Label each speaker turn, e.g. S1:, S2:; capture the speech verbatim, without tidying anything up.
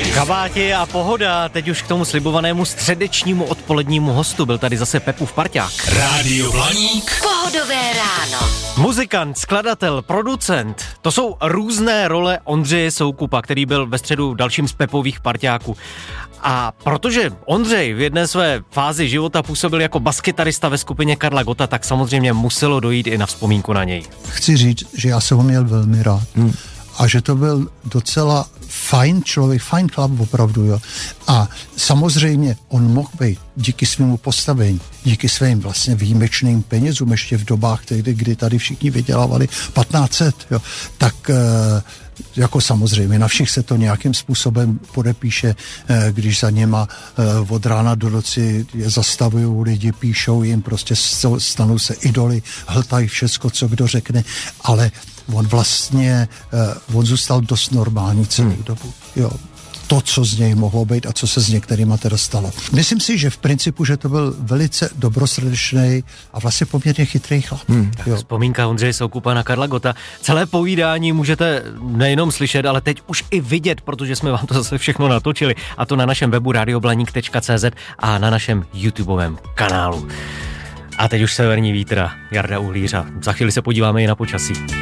S1: Kabáti a pohoda, teď už k tomu slibovanému středečnímu odpolednímu hostu. Byl tady zase Pepův parťák.
S2: Rádio Blaník.
S3: Pohodové ráno.
S1: Muzikant, skladatel, producent, to jsou různé role Ondřeje Soukupa, který byl ve středu dalším z Pepových parťáků. A protože Ondřej v jedné své fázi života působil jako baskytarista ve skupině Karla Gotta, tak samozřejmě muselo dojít i na vzpomínku na něj.
S4: Chci říct, že já jsem ho měl velmi rád. Hmm. A že to byl docela fajn člověk, fajn chlap opravdu, jo. A samozřejmě on mohl být díky svému postavení, díky svým vlastně výjimečným penězům, ještě v dobách, tehdy, kdy tady všichni vydělávali patnáct set, jo, tak jako samozřejmě na všech se to nějakým způsobem podepíše, když za něma od rána do noci je zastavují lidi, píšou jim, prostě stanou se idoly, hltají všecko, co kdo řekne, ale on vlastně, on zůstal dost normální celou hmm. dobu, jo. To, co z něj mohlo být a co se s některýma teda stalo. Myslím si, že v principu, že to byl velice dobrosrdečný a vlastně poměrně chytrý chlap. Hmm.
S1: Tak vzpomínka Ondřeje Soukupa na Karla Gotta. Celé povídání můžete nejenom slyšet, ale teď už i vidět, protože jsme vám to zase všechno natočili. A to na našem webu radioblaník tečka cé zet a na našem YouTubeovém kanálu. A teď už severní vítr, Jarda Uhlířa. Za chvíli se podíváme i na počasí.